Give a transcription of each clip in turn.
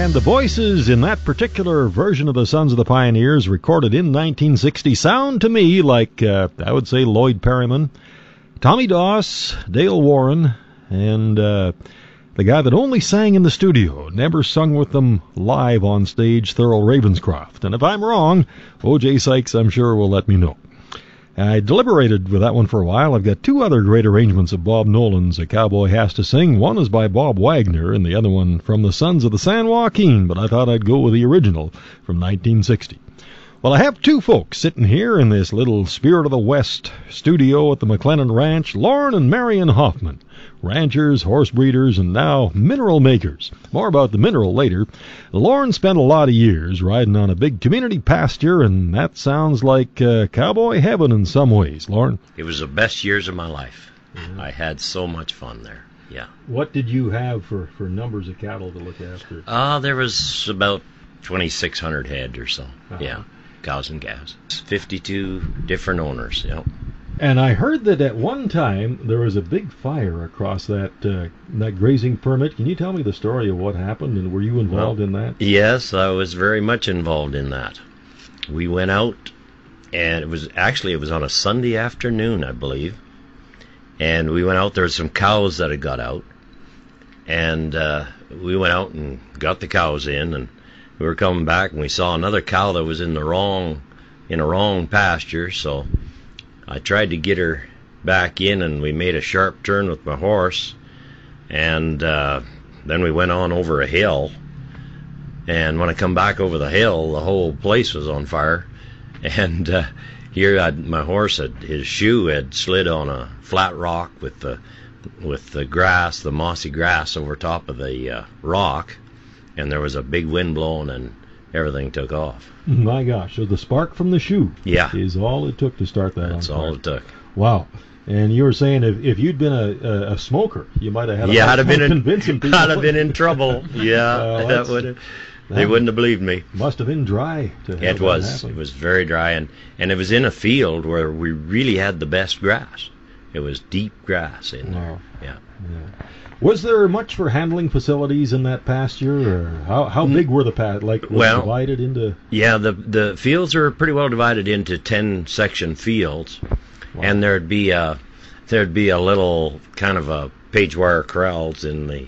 And the voices in that particular version of the Sons of the Pioneers, recorded in 1960, sound to me like, I would say, Lloyd Perryman, Tommy Doss, Dale Warren, and the guy that only sang in the studio, never sung with them live on stage, Thurl Ravenscroft. And if I'm wrong, O.J. Sykes, I'm sure, will let me know. I deliberated with that one for a while. I've got two other great arrangements of Bob Nolan's A Cowboy Has to Sing. One is by Bob Wagner, and the other one from the Sons of the San Joaquin, but I thought I'd go with the original from 1960. Well, I have two folks sitting here in this little Spirit of the West studio at the McLennan Ranch, Lauren and Marion Hoffman, ranchers, horse breeders, and now mineral makers. More about the mineral later. Lauren spent a lot of years riding on a big community pasture, and that sounds like cowboy heaven in some ways. Lauren? It was the best years of my life. Yeah. I had so much fun there. Yeah. What did you have for numbers of cattle to look after? There was about 2,600 head or so. Uh-huh. Yeah. Cows and calves. 52 different owners, yeah. And I heard that at one time there was a big fire across that grazing permit. Can you tell me the story of what happened, and were you involved in that? Yes, I was very much involved in that. We went out, and it was on a Sunday afternoon, I believe. And we went out, there were some cows that had got out. And we went out and got the cows in, and we were coming back, and we saw another cow that was in a wrong pasture, so I tried to get her back in, and we made a sharp turn with my horse, and then we went on over a hill, and when I come back over the hill, the whole place was on fire, and my horse, his shoe had slid on a flat rock with the grass, the mossy grass over top of the rock, and there was a big wind blowing, and everything took off. My gosh, so the spark from the shoe is all it took to start that. That's all it took. Wow. And you were saying if you'd been a smoker, you might have had convincing people. I'd have been in trouble. Yeah, they wouldn't have believed me. Must have been dry. It was very dry, and it was in a field where we really had the best grass. It was deep grass in there. Yeah. Was there much for handling facilities in that pasture, or how big were the divided into? Yeah, the fields are pretty well divided into 10-section fields, and there'd be a little kind of a page wire corrals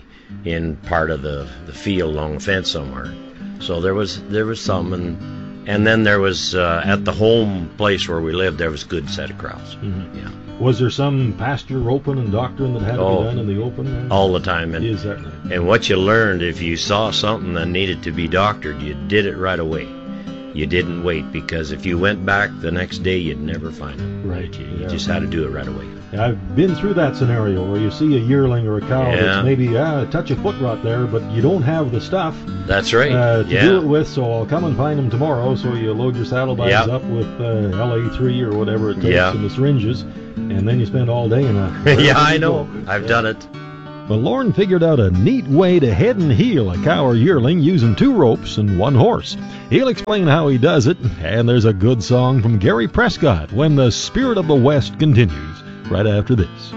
in part of the field along the fence somewhere. So there was some, and then there was at the home place where we lived, there was a good set of corrals. Mm-hmm. Yeah. Was there some pasture roping and doctoring that had to be done in the open? All the time. And what you learned, if you saw something that needed to be doctored, you did it right away. You didn't wait, because if you went back the next day, you'd never find it. Right. You just had to do it right away. I've been through that scenario where you see a yearling or a cow that's maybe a touch of foot rot there, but you don't have the stuff. That's right. To do it with, so I'll come and find them tomorrow. So you load your saddlebags up with LA3 or whatever it takes and the syringes, and then you spend all day in a... Yeah, I know. I've done it. But Lauren figured out a neat way to head and heel a cow or yearling using 2 ropes and 1 horse. He'll explain how he does it, and there's a good song from Gary Prescott when the Spirit of the West continues right after this.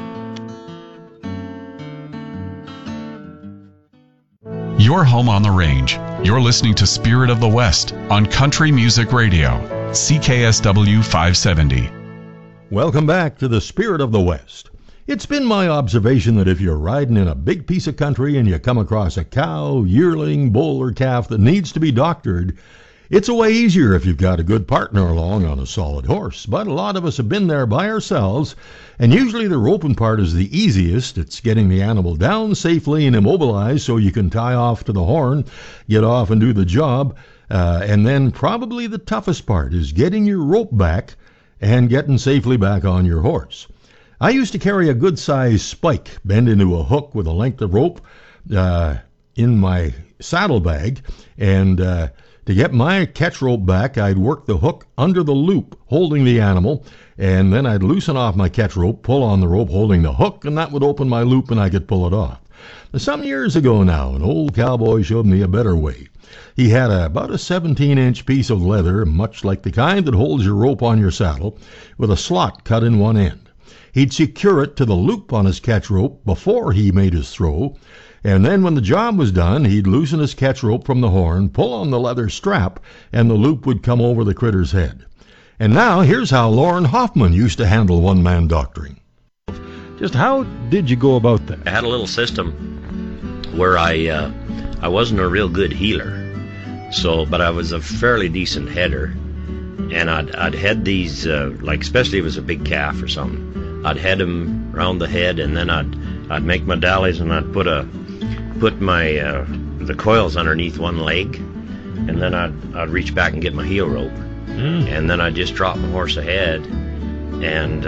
You're home on the range. You're listening to Spirit of the West on Country Music Radio, CKSW 570. Welcome back to the Spirit of the West. It's been my observation that if you're riding in a big piece of country and you come across a cow, yearling, bull, or calf that needs to be doctored, it's a way easier if you've got a good partner along on a solid horse. But a lot of us have been there by ourselves, and usually the roping part is the easiest. It's getting the animal down safely and immobilized so you can tie off to the horn, get off and do the job. And then probably the toughest part is getting your rope back and getting safely back on your horse. I used to carry a good-sized spike bent into a hook with a length of rope in my saddlebag, and to get my catch rope back, I'd work the hook under the loop, holding the animal, and then I'd loosen off my catch rope, pull on the rope holding the hook, and that would open my loop and I could pull it off. Some years ago now, an old cowboy showed me a better way. He had about a 17-inch piece of leather, much like the kind that holds your rope on your saddle, with a slot cut in one end. He'd secure it to the loop on his catch rope before he made his throw, And then when the job was done, he'd loosen his catch rope from the horn, pull on the leather strap, and the loop would come over the critter's head. And now here's how Lauren Hoffman used to handle one-man doctoring. Just how did you go about that? I had a little system where I wasn't a real good healer, but I was a fairly decent header, and I'd head these like especially if it was a big calf or something, I'd head them around the head, and then I'd make my dallies, and I'd put my the coils underneath one leg, and then I'd reach back and get my heel rope, and then I'd just drop my horse ahead, and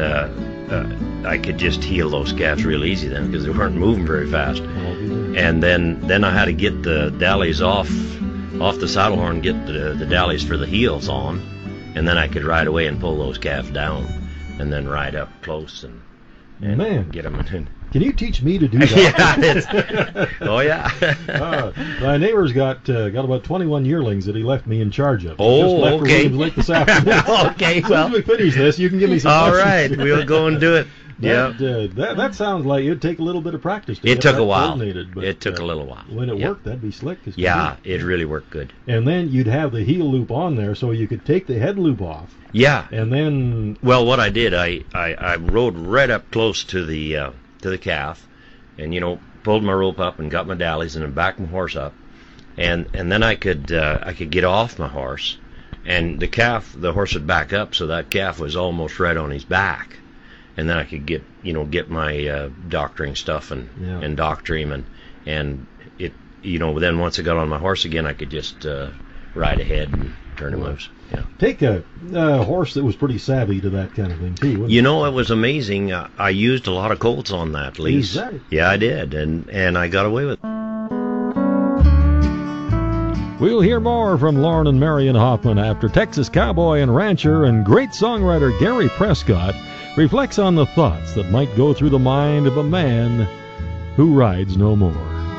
I could just heel those calves real easy then because they weren't moving very fast. And then I had to get the dallies off the saddle horn, get the dallies for the heels on, and then I could ride away and pull those calves down, and then ride up close and Man, get them in. Can you teach me to do that? Yeah, oh yeah. My neighbor's got about 21 yearlings that he left me in charge of. Oh, just left okay. For Williams Lake this afternoon. Okay, as soon as we finish this, you can give me some all questions. right, we'll go and do it. Yeah, that sounds like it'd take a little bit of practice to it get took that a while. coordinated, but, It took a little while. When it worked, that'd be slick. Yeah, it really worked good. And then you'd have the heel loop on there, so you could take the head loop off. Yeah. And then, well, what I did, I rode right up close to the calf, and pulled my rope up and got my dallies and then backed my horse up, and then I could get off my horse, and the horse would back up, so that calf was almost right on his back, and then I could get my doctoring stuff and doctor him, and it then once I got on my horse again, I could just ride ahead and turn him loose. Yeah. Take a horse that was pretty savvy to that kind of thing too. Wouldn't it was amazing. I used a lot of colts on that lease. Exactly. Yeah, I did, and I got away with it. We'll hear more from Lauren and Marion Hoffman after Texas cowboy and rancher and great songwriter Gary Prescott reflects on the thoughts that might go through the mind of a man who rides no more.